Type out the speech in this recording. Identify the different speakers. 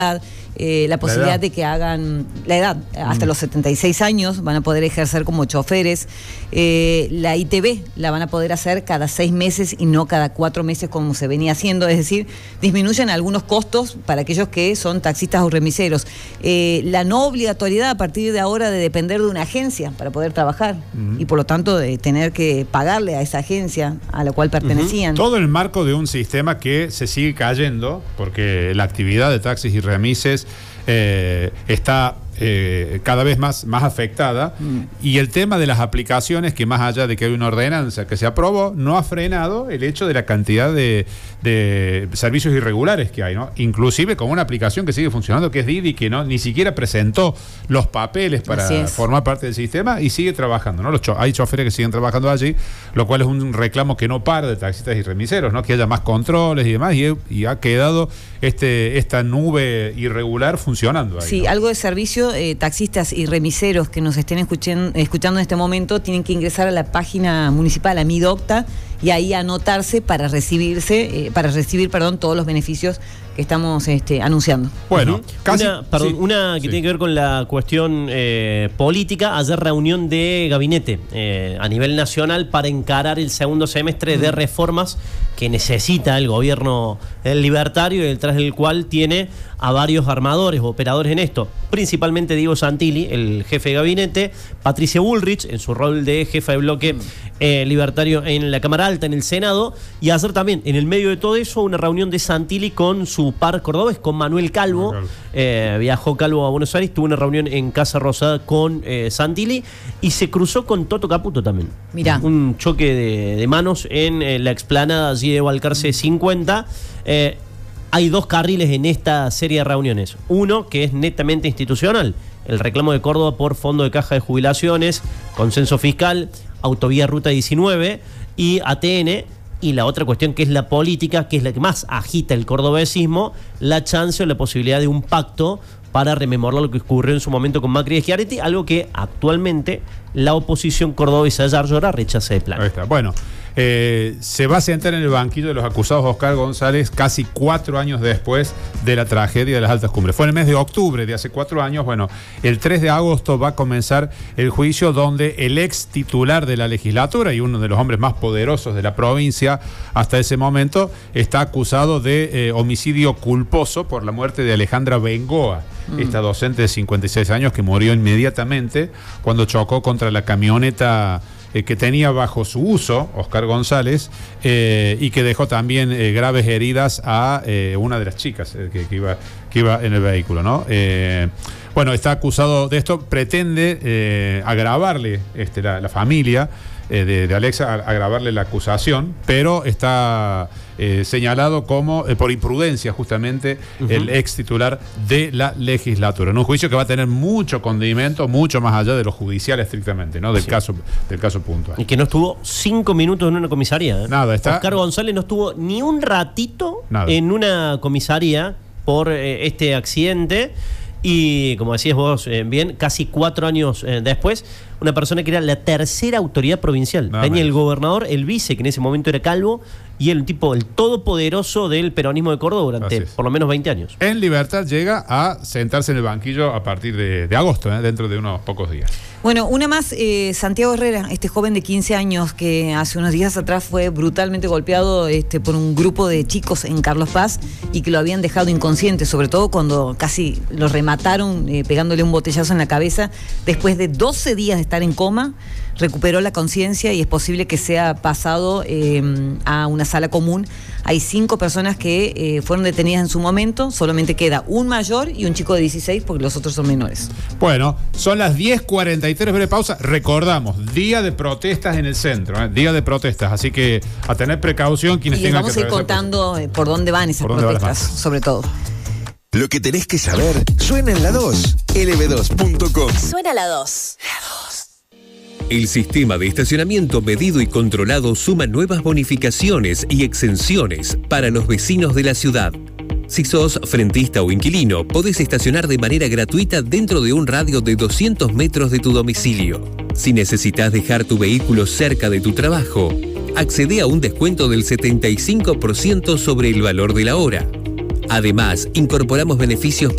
Speaker 1: la posibilidad de que hagan la edad, hasta los 76 años van a poder ejercer como choferes. La ITV la van a poder hacer cada 6 meses y no cada 4 meses como se venía haciendo, es decir, disminuyen algunos costos para aquellos que son taxistas o remiseros. La no obligatoriedad a partir de ahora de depender de una agencia para poder trabajar y por lo tanto de tener que pagarle a esa agencia a la cual pertenecían.
Speaker 2: Todo en el marco de un sistema que se sigue cayendo porque la actividad de taxis y remises está cada vez más afectada y el tema de las aplicaciones, que más allá de que hay una ordenanza que se aprobó, no ha frenado el hecho de la cantidad de servicios irregulares que hay, ¿no? Inclusive con una aplicación que sigue funcionando, que es Didi, que no ni siquiera presentó los papeles para formar parte del sistema y sigue trabajando, ¿no? Hay choferes que siguen trabajando allí, lo cual es un reclamo que no para de taxistas y remiseros, ¿no? Que haya más controles y demás, y ha quedado esta nube irregular funcionando ahí,
Speaker 1: sí, ¿no? Algo de servicio. Taxistas y remiseros que nos estén escuchando en este momento tienen que ingresar a la página municipal, a Midocta, y ahí anotarse para recibir todos los beneficios que estamos anunciando.
Speaker 2: Bueno,
Speaker 3: una que tiene que ver con la cuestión política. Ayer reunión de gabinete a nivel nacional para encarar el segundo semestre de reformas que necesita el gobierno libertario, detrás del cual tiene a varios armadores, operadores en esto, principalmente Diego Santilli, el jefe de gabinete, Patricia Bullrich, en su rol de jefa de bloque libertario en la Cámara Alta, en el Senado, y ayer también, en el medio de todo eso, una reunión de Santilli con su par cordobés, con Manuel Calvo. Viajó Calvo a Buenos Aires, tuvo una reunión en Casa Rosada con Santilli y se cruzó con Toto Caputo también.
Speaker 1: Mirá.
Speaker 3: Un choque de manos en la explanada allí de Balcarce 50. Hay 2 carriles en esta serie de reuniones. Uno que es netamente institucional, el reclamo de Córdoba por fondo de caja de jubilaciones, consenso fiscal, autovía Ruta 19 y ATN. Y la otra cuestión, que es la política, que es la que más agita el cordobesismo, la chance o la posibilidad de un pacto para rememorar lo que ocurrió en su momento con Macri y Schiaretti, algo que actualmente la oposición cordobesa Yarlora rechaza de plano.
Speaker 2: Ahí está. Bueno, se va a sentar en el banquillo de los acusados Oscar González casi 4 años después de la tragedia de las Altas Cumbres. Fue en el mes de octubre de hace 4 años. Bueno, el 3 de agosto va a comenzar el juicio donde el ex titular de la legislatura y uno de los hombres más poderosos de la provincia hasta ese momento está acusado de homicidio culposo por la muerte de Alejandra Bengoa, esta docente de 56 años que murió inmediatamente cuando chocó contra la camioneta que tenía bajo su uso Oscar González y que dejó también graves heridas a una de las chicas que iba en el vehículo, ¿no? Bueno, está acusado de esto, pretende agravarle la familia de Alexa, agravarle la acusación, pero está señalado como por imprudencia justamente el ex titular de la legislatura, en un juicio que va a tener mucho condimento, mucho más allá de lo judicial estrictamente, ¿no? Del caso puntual.
Speaker 3: Y que no estuvo 5 minutos en una comisaría.
Speaker 2: Nada,
Speaker 3: Oscar González no estuvo ni un ratito en una comisaría por este accidente. Y como decías vos bien, casi 4 años después, una persona que era la tercera autoridad provincial. Venía el gobernador, el vice, que en ese momento era Calvo, y el todopoderoso del peronismo de Córdoba durante por lo menos 20 años. En libertad llega a sentarse en el banquillo a partir de agosto, dentro de unos pocos días.
Speaker 1: Bueno, una más, Santiago Herrera, este joven de 15 años que hace unos días atrás fue brutalmente golpeado por un grupo de chicos en Carlos Paz y que lo habían dejado inconsciente, sobre todo cuando casi lo remataron pegándole un botellazo en la cabeza. Después de 12 días de estar en coma, recuperó la conciencia y es posible que sea pasado a una sala común. Hay 5 personas que fueron detenidas en su momento, solamente queda un mayor y un chico de 16 porque los otros son menores.
Speaker 2: Bueno, son las 10:43, breve pausa. Recordamos, día de protestas en el centro, día de protestas, así que a tener precaución quienes tengan que
Speaker 1: vamos a ir contando por dónde van esas protestas, sobre todo.
Speaker 4: Lo que tenés que saber suena en la 2, lb2.com.
Speaker 5: Suena la 2.
Speaker 6: El sistema de estacionamiento medido y controlado suma nuevas bonificaciones y exenciones para los vecinos de la ciudad. Si sos frentista o inquilino, podés estacionar de manera gratuita dentro de un radio de 200 metros de tu domicilio. Si necesitas dejar tu vehículo cerca de tu trabajo, accede a un descuento del 75% sobre el valor de la hora. Además, incorporamos beneficios